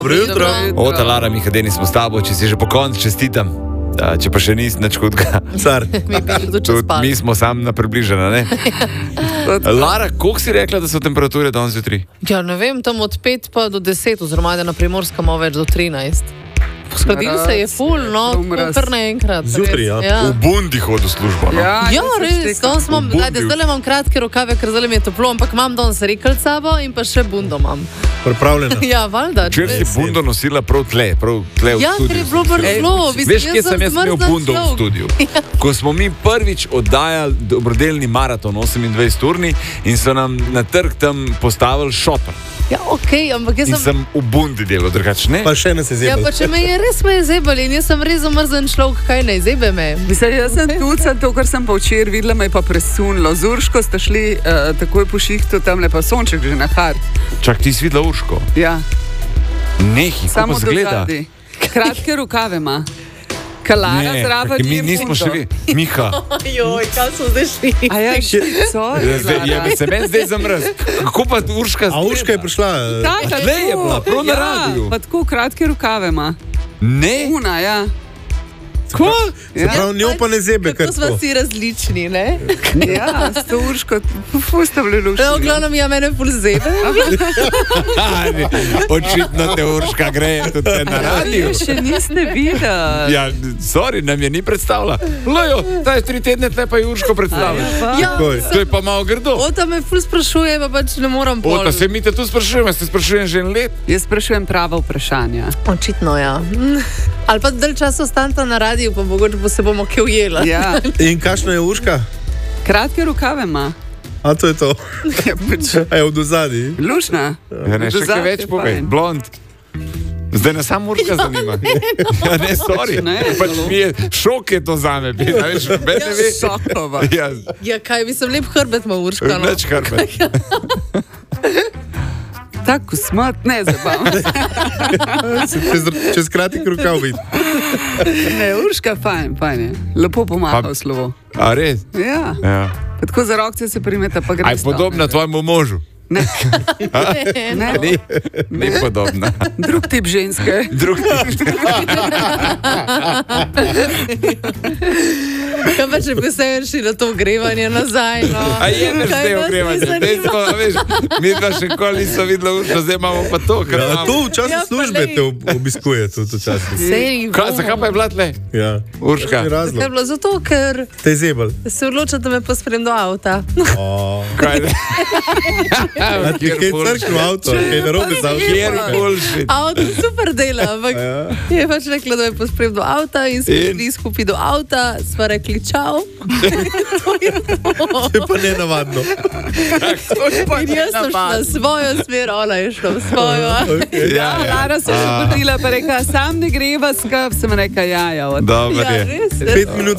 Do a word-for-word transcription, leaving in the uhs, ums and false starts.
Jutro. Ota, Lara, Miha, Denis smo s tabo, če si že po koncu čestitam. Da, če pa še nisi nič hudega. Mi smo sam na približena, ne? Lara, koliko si rekla, da so temperature danes jutri? Ja, ne vem, tam od pet pa do deset, oziroma da na Primorskem malo več do trinajst. Skladil se je ful, no, kar naenkrat. Zjutraj, ja. Ja. V bundi hodi v službo, no? Ja, ja res, danes imam, ajde, zdaj imam kratke rokave, ker zdaj mi je toplo, ampak imam danes rekelj sabo in pa še bundo imam. Pripravljena. Ja, valjda. Če si bundo nosila prav tle, prav tle v ja, studiu. Ja, ker je bilo mrzlo. Veš, kje sem jaz imel bundo v studiu? Ja. Ko smo mi prvič oddajali dobrodelni maraton osemindvajseturni in so nam na trg tam postavili šotor. Ja, okej, okay, ampak jaz sem... In sem v bundi delal, drugač ne? Pa še ne se zebal. Ja, pa če me je res me je zebal in jaz sem res zamrzen človek, kaj ne, zebe me. Mislim, jaz sem tudi sem to, kar sem pa včeraj videla, me je pa presunilo. Z Urško ste šli uh, takoj po šihtu, tam lepa sonček že na hard. Čak, ti si videla Urško? Ja. Nehi, kako pa zgleda? Kratke rukave ima. Kalara zraven je mi nismo še vi. Miha. Joj, kaj so zdaj šli? A ja, šico. Je bi se meni zdaj zamrz. Kako pa Urška? A Urška je prišla? Tle je bila, prav na radiju. Pa tako kratke rukave ima. Ne? Una, ja. Ko? Se pravi, njo pa ne zebe, kar to. Kako smo si različni, ne? Ja, s to Urško, fusta bili lušni. No, glavno mi ja mene ful zebe. Očitno te Urška gre tudi na radiju. Ja, še niste videli. Ja, sorry, nam je ni predstavila. Lojo, ta je tri tedne, tle pa je Urško predstavila. Ja, to je pa malo grdo. Ota me ful sprašuje, pa pač ne moram pol. Ota, se mi te tu sprašujem, jaz te sprašujem že en let. Jaz sprašujem prava vprašanja. Očitno, ja. Ali pa dalj časa ostaneta na radiju, pa mogoče bo se bomo kje ujela. Ja. In kakšna je Urška? Kratke rukave ima. A to je to? A je od ozadi? Lušna. Ja, ne, še kaj več povej. Blond. Zdaj ne samo Urška zanima. Ja, ne, sorry. Pač mi je šok je to zame. Šokova. Ja, kaj, mislim, lep hrbet ima Urška. Več hrbet. Tako smrt, ne zabavam. čez, čez kratek rukav vidi. Ne, Urška, fajn, fajn je. Lepo pomaga v slovo. A res? Ja. Ja. Tako za rokce se primeta, pa gre. A je podobna tvojemu možu? Ne. Ne. Ni, ni podobna. Drug tip ženske. Drug tip ženske. Kaj pa če bi se šli na to ogrevanje nazaj, no? A je ne zdaj ogrevanje? Dejstvo, veš, mi dva še koli niso videla Urško, zdaj imamo pa to. Ja, imamo. to v času Ja, službe lej. te ob- obiskuje, to včasih. Sej, Kaj, zakaj pa je bila tle? Ja. Urška. To je Kaj je razlog. bilo? Zato, ker Te je zebal. se odločate me posprem do avta. O, Kaj? a ti je kaj crknil avto, kaj narobe z avtom? Kjer bullshit. Avto super dela, ampak je pač rekla, da me posprem do avta in smo In? šli skupaj do avta, sva rekli čau. To je to. To je pa nenavadno. In jaz sem šla v svojo smer, ona je šla v svojo. Okay. Ja, ja. Lara se je že potrila, pa rekla, sam ne greva skup, sem rekla, ja, ja. Dobro Ja, je. res. Pet minut